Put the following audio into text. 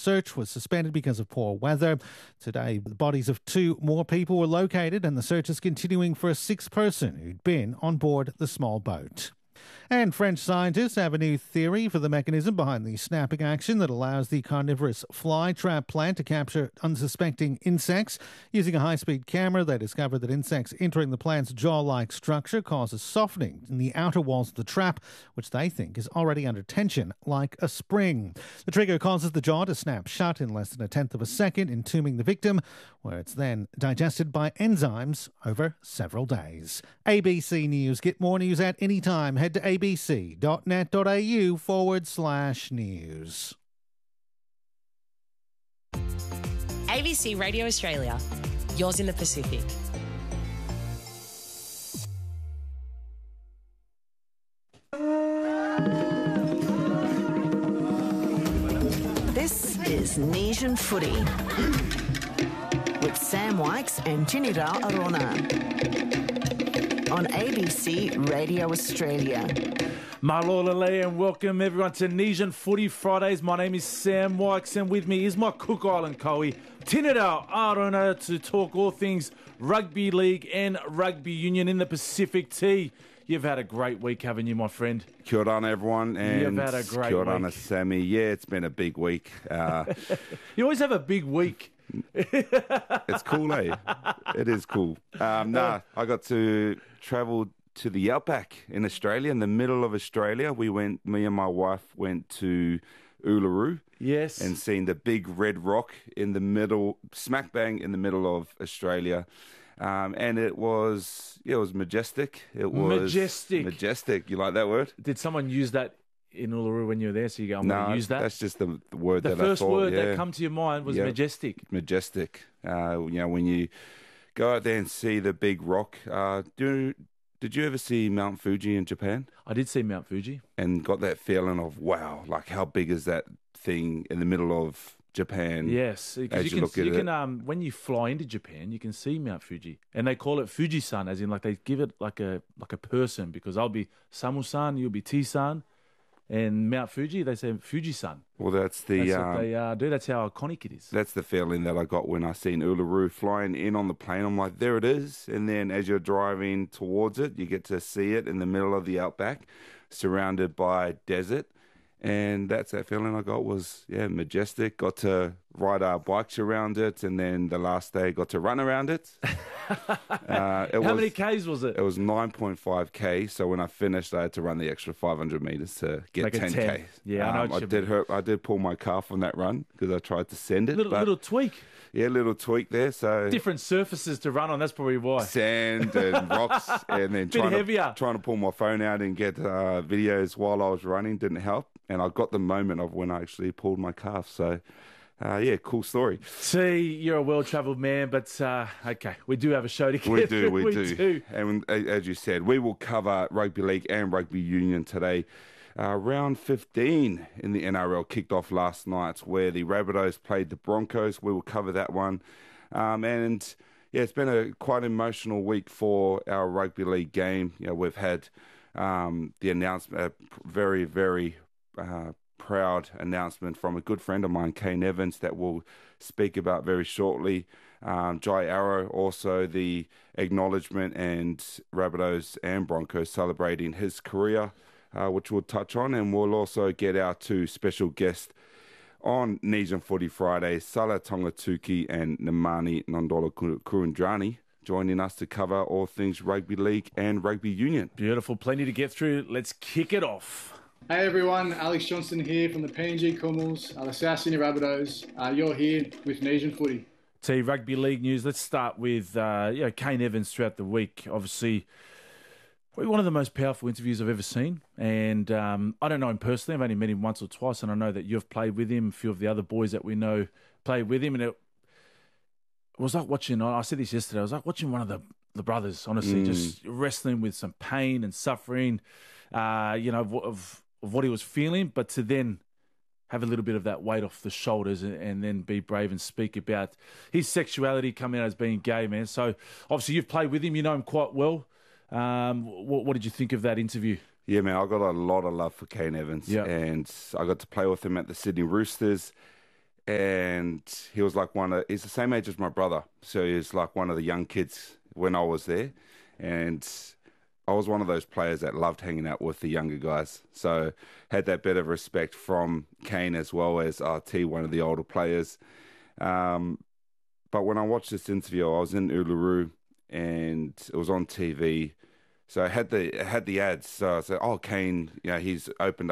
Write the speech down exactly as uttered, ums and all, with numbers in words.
search was suspended because of poor weather. Today, the bodies of two more people were located and the search is continuing for a sixth person who'd been on board the small boat. And French scientists have a new theory for the mechanism behind the snapping action that allows the carnivorous fly trap plant to capture unsuspecting insects. Using a high-speed camera, they discovered that insects entering the plant's jaw-like structure causes softening in the outer walls of the trap, which they think is already under tension, like a spring. The trigger causes the jaw to snap shut in less than a tenth of a second, entombing the victim, where it's then digested by enzymes over several days. A B C News. Get more news at any time. Head to abc.net.au forward slash news. A B C Radio Australia, yours in the Pacific. This is Nesian Footy with Sam Wykes and Tinira Arona on A B C Radio Australia. Malolale and welcome everyone to Nesian Footy Fridays. My name is Sam Wykes and with me is my Cook Island Cowie, Tinira Arona, to talk all things rugby league and rugby union in the Pacific. T, you've had a great week, haven't you, my friend? Kia ora, everyone. And you've had a great kia ora, week. Sammy. Yeah, it's been a big week. Uh, you always have a big week. It's cool, eh? It is cool. Um, nah, I got to travel to the outback in Australia, in the middle of Australia. We went, me and my wife went to Uluru. Yes. And seen the big red rock in the middle, smack bang in the middle of Australia. Um, and it was, yeah, it was majestic. It was Majestic. Majestic. You like that word? Did someone use that in Uluru when you were there? So you go, I'm no, going to use that? That's just the, the word the that I thought. The first word yeah. that come to your mind was yeah. majestic. Majestic. Uh, you know, when you go out there and see the big rock. Uh, do Did you ever see Mount Fuji in Japan? I did see Mount Fuji. And got that feeling of, wow, like how big is that thing in the middle of Japan? Yes, because you, you, can, you can um, when you fly into Japan, you can see Mount Fuji, and they call it Fuji-san, as in like they give it like a like a person. Because I'll be Samu-san, you'll be T-san, and Mount Fuji, they say Fuji-san. Well, that's the that's um, what they uh, do. That's how iconic it is. That's the feeling that I got when I seen Uluru flying in on the plane. I'm like, there it is. And then as you're driving towards it, you get to see it in the middle of the outback, surrounded by desert. And that's that feeling I got was, yeah, majestic. Got to ride our bikes around it, and then the last day got to run around it. uh, it How was, many Ks was it? It was nine point five K, so when I finished, I had to run the extra five hundred metres to get Make it ten ten. K. Yeah, I know um, what I you did mean. hurt. I did pull my calf on that run because I tried to send it. Little, but, little tweak. Yeah, little tweak there. So Different surfaces to run on, that's probably why. Sand and rocks, and then Bit trying heavier. to, trying to pull my phone out and get uh, videos while I was running didn't help. And I got the moment of when I actually pulled my calf. So, uh, yeah, cool story. See, you're a well-travelled man, but uh, okay, we do have a show to get We do, through. we, we do. do. And as you said, we will cover rugby league and rugby union today. Uh, round fifteen in the N R L kicked off last night where the Rabbitohs played the Broncos. We will cover that one. Um, and, yeah, it's been a quite emotional week for our rugby league game. You know, we've had um, the announcement, a very, very uh, proud announcement from a good friend of mine, Kane Evans, that we'll speak about very shortly. Um, Jai Arrow, also the acknowledgement, and Rabbitohs and Broncos celebrating his career, uh, which we'll touch on. And we'll also get our two special guests on Nesian Footy Friday, Salah Tongatuki and Nemani Nondola Kurundrani, joining us to cover all things rugby league and rugby union. Beautiful, plenty to get through. Let's kick it off. Hey everyone, Alex Johnston here from the P N G Kumuls, uh, the South Sydney Rabbitohs. Uh, you're here with Nesian Footy. T Rugby League news. Let's start with uh, you know, Kane Evans throughout the week. Obviously, probably one of the most powerful interviews I've ever seen. And um, I don't know him personally. I've only met him once or twice, and I know that you've played with him. A few of the other boys that we know played with him, and it was like watching. I said this yesterday. I was like watching one of the the brothers. Honestly, mm. just wrestling with some pain and suffering. Uh, you know, of, of of what he was feeling, but to then have a little bit of that weight off the shoulders and, and then be brave and speak about his sexuality coming out as being gay, man. So obviously you've played with him, you know him quite well. Um, what, what did you think of that interview? Yeah, man, I got a lot of love for Kane Evans, yeah. and I got to play with him at the Sydney Roosters. and he was like one of, he's the same age as my brother. So he was like one of the young kids when I was there. And I was one of those players that loved hanging out with the younger guys. So had that bit of respect from Kane as well as R T, one of the older players. Um, but when I watched this interview, I was in Uluru and it was on T V. So I had the I had the ads. So I said, oh, Kane, you know, he's opened